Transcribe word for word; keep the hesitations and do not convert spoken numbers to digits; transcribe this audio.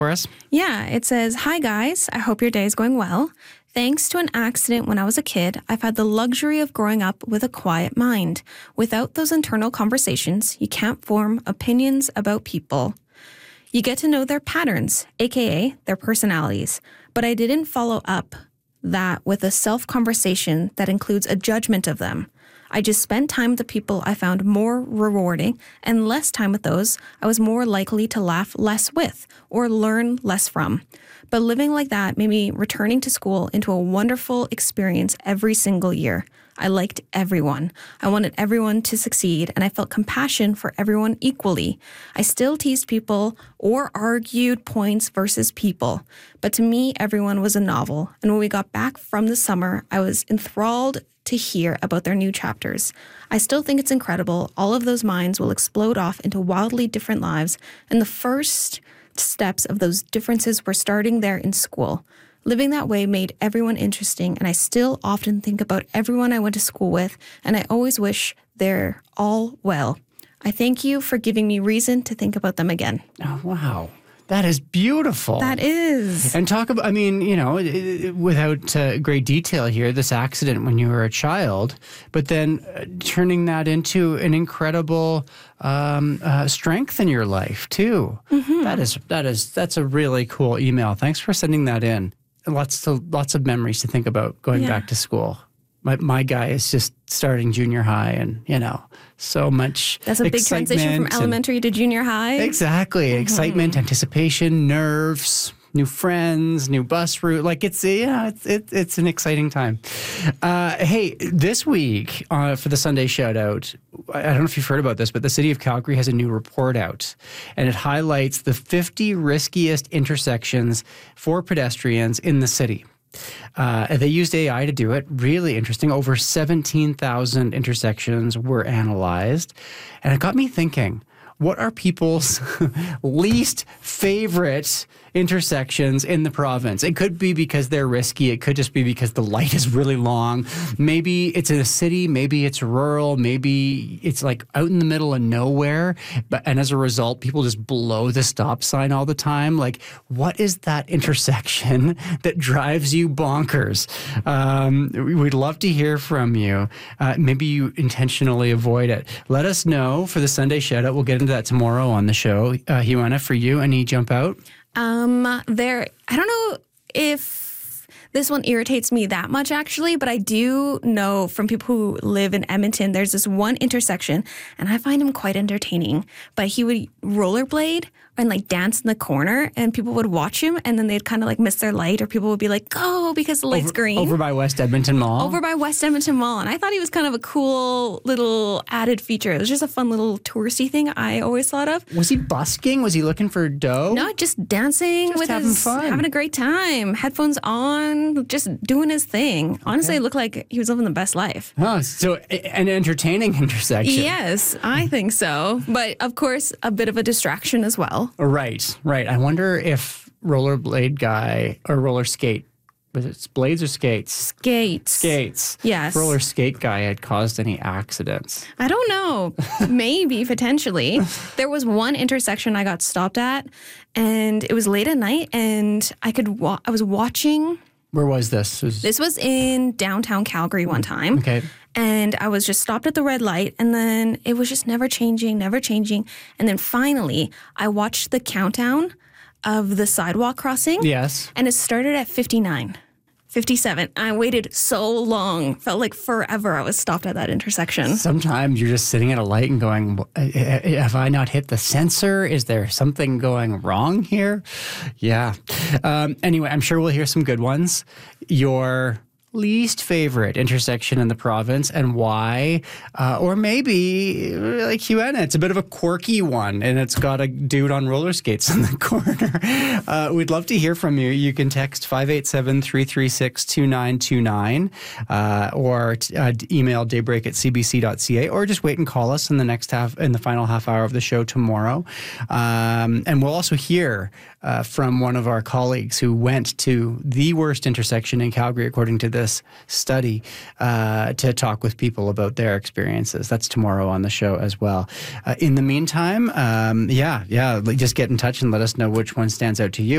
for us? Yeah, it says, "Hi guys, I hope your day is going well. Thanks to an accident when I was a kid, I've had the luxury of growing up with a quiet mind. Without those internal conversations, you can't form opinions about people. You get to know their patterns, aka their personalities. But I didn't follow up that with a self-conversation that includes a judgment of them. I just spent time with the people I found more rewarding and less time with those I was more likely to laugh less with or learn less from. But living like that made me returning to school into a wonderful experience every single year. I liked everyone. I wanted everyone to succeed, and I felt compassion for everyone equally. I still teased people or argued points versus people. But to me, everyone was a novel. And when we got back from the summer, I was enthralled to hear about their new chapters. I still think it's incredible. All of those minds will explode off into wildly different lives, and the first steps of those differences were starting there in school. Living that way made everyone interesting, and I still often think about everyone I went to school with, and I always wish they're all well. I thank you for giving me reason to think about them again." Oh, wow. That is beautiful. That is. And talk about, I mean, you know, it, it, without uh, great detail here, this accident when you were a child, but then uh, turning that into an incredible um, uh, strength in your life, too. Mm-hmm. That is, that is, that's a really cool email. Thanks for sending that in. Lots to, lots of memories to think about going Yeah. back to school. My my guy is just starting junior high, and, you know, so much That's a big transition from elementary to junior high. Exactly. Mm-hmm. Excitement, anticipation, nerves, new friends, new bus route. Like, it's, yeah, it's, it, it's an exciting time. Uh, hey, this week uh, for the Sunday shout out, I don't know if you've heard about this, but the city of Calgary has a new report out, and it highlights the fifty riskiest intersections for pedestrians in the city. Uh, they used A I to do it. Really interesting. Over seventeen thousand intersections were analyzed. And it got me thinking, what are people's least favorite intersections in the province? It could be because they're risky. It could just be because the light is really long. Maybe it's in a city. Maybe it's rural. Maybe it's like out in the middle of nowhere. But and as a result, people just blow the stop sign all the time. Like, what is that intersection that drives you bonkers? Um, we'd love to hear from you. Uh, maybe you intentionally avoid it. Let us know for the Sunday shout out. We'll get into that tomorrow on the show. Uh, Huana, for you, any jump out? Um, there, I don't know if this one irritates me that much, actually, but I do know from people who live in Edmonton, there's this one intersection, and I find him quite entertaining, but he would rollerblade and like dance in the corner, and people would watch him, and then they'd kind of like miss their light, or people would be like, "Go," because the light's over, green. Over by West Edmonton Mall? Over by West Edmonton Mall. And I thought he was kind of a cool little added feature. It was just a fun little touristy thing I always thought of. Was he busking? Was he looking for dough? No, just dancing Just with having his, fun. having a great time. Headphones on, just doing his thing. Honestly, it looked like he was living the best life. Oh, so an entertaining intersection. Yes, I think so. But of course, a bit of a distraction as well. Right, right. I wonder if rollerblade guy or roller skate, was it blades or skates? Skates. Skates. Yes. Roller skate guy had caused any accidents. I don't know. Maybe, potentially. There was one intersection I got stopped at, and it was late at night, and I could wa- I was watching. Where was this? It was, This was in downtown Calgary one time. okay. And I was just stopped at the red light, and then it was just never changing, never changing. And then finally, I watched the countdown of the sidewalk crossing. Yes. And it started at fifty-nine, fifty-seven. I waited so long. Felt like forever I was stopped at that intersection. Sometimes you're just sitting at a light and going, have I not hit the sensor? Is there something going wrong here? Yeah. Um, anyway, I'm sure we'll hear some good ones. Your least favorite intersection in the province and why, uh, or maybe like Huana, it's a bit of a quirky one and it's got a dude on roller skates in the corner. Uh, we'd love to hear from you. You can text five eight seven, three three six, two nine two nine uh, or t- uh, email daybreak at c b c dot c a, or just wait and call us in the next half, in the final half hour of the show tomorrow. Um, and we'll also hear uh, from one of our colleagues who went to the worst intersection in Calgary, according to this study, uh, to talk with people about their experiences. That's tomorrow on the show as well. Uh, in the meantime, um, yeah, yeah, just get in touch and let us know which one stands out to you.